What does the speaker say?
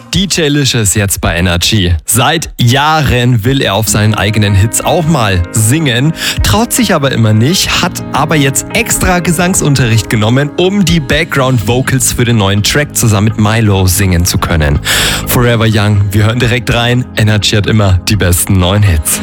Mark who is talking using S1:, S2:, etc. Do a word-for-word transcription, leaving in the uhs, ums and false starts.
S1: D J Licious jetzt bei Energy. Seit Jahren will er auf seinen eigenen Hits auch mal singen, traut sich aber immer nicht, hat aber jetzt extra Gesangsunterricht genommen, um die Background Vocals für den neuen Track zusammen mit Milo singen zu können. Forever Young, wir hören direkt rein. Energy hat immer die besten neuen Hits.